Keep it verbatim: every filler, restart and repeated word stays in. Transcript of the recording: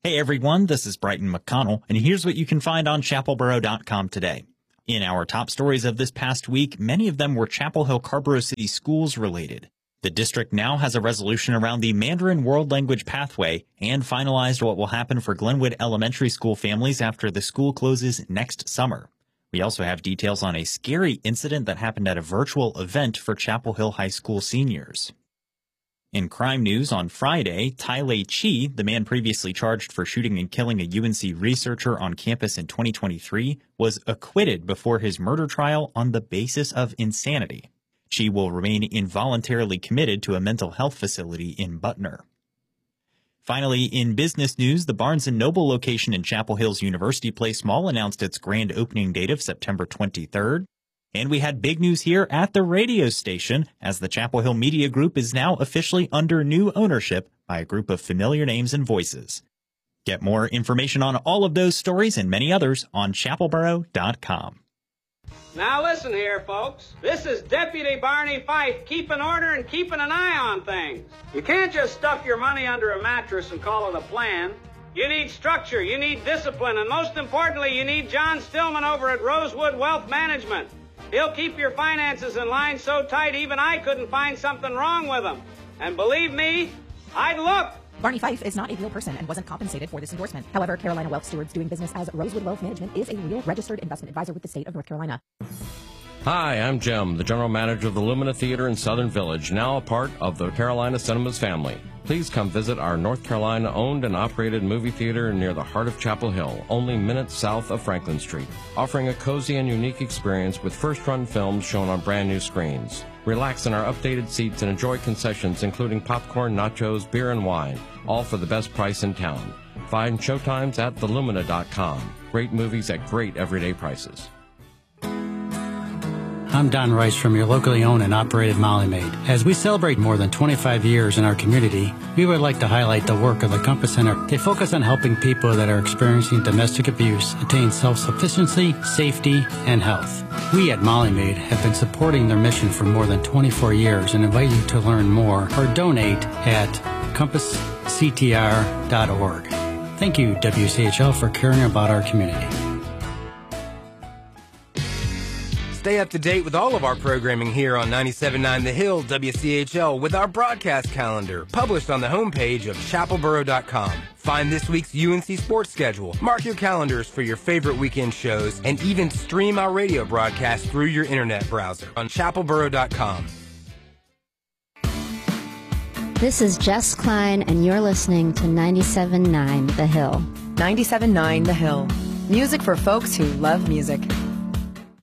Hey everyone, this is Brighton McConnell, and here's what you can find on chapel borough dot com today. In our top stories of this past week, many of them were Chapel Hill Carrboro City Schools related. The district now has a resolution around the Mandarin World Language Pathway and finalized what will happen for Glenwood Elementary School families after the school closes next summer. We also have details on a scary incident that happened at a virtual event for Chapel Hill High School seniors. In crime news, on Friday, Ty-Lei Chi, the man previously charged for shooting and killing a U N C researcher on campus in twenty twenty-three, was acquitted before his murder trial on the basis of insanity. Chi will remain involuntarily committed to a mental health facility in Butner. Finally, in business news, the Barnes and Noble location in Chapel Hill's University Place Mall announced its grand opening date of September twenty-third. And we had big news here at the radio station, as the Chapel Hill Media Group is now officially under new ownership by a group of familiar names and voices. Get more information on all of those stories and many others on chapel borough dot com. Now listen here, folks. This is Deputy Barney Fife keeping order and keeping an eye on things. You can't just stuff your money under a mattress and call it a plan. You need structure, you need discipline, and most importantly, you need John Stillman over at Rosewood Wealth Management. He'll keep your finances in line so tight even I couldn't find something wrong with them. And believe me, I'd look. Barney Fife is not a real person and wasn't compensated for this endorsement. However, Carolina Wealth Stewards doing business as Rosewood Wealth Management is a real registered investment advisor with the state of North Carolina. Hi, I'm Jim, the general manager of the Lumina Theater in Southern Village, now a part of the Carolina Cinemas family. Please come visit our North Carolina-owned and operated movie theater near the heart of Chapel Hill, only minutes south of Franklin Street, offering a cozy and unique experience with first-run films shown on brand-new screens. Relax in our updated seats and enjoy concessions including popcorn, nachos, beer, and wine, all for the best price in town. Find showtimes at the lumina dot com. Great movies at great everyday prices. I'm Don Rice from your locally owned and operated Molly Maid. As we celebrate more than twenty-five years in our community, we would like to highlight the work of the Compass Center. They focus on helping people that are experiencing domestic abuse attain self-sufficiency, safety, and health. We at Molly Maid have been supporting their mission for more than twenty-four years and invite you to learn more or donate at compass c t r dot org. Thank you, W C H L, for caring about our community. Stay up to date with all of our programming here on ninety-seven point nine The Hill W C H L with our broadcast calendar, published on the homepage of chapel borough dot com. Find this week's U N C sports schedule, mark your calendars for your favorite weekend shows, and even stream our radio broadcast through your internet browser on chapel borough dot com. This is Jess Klein, and you're listening to ninety-seven point nine The Hill. ninety-seven point nine The Hill. Music for folks who love music.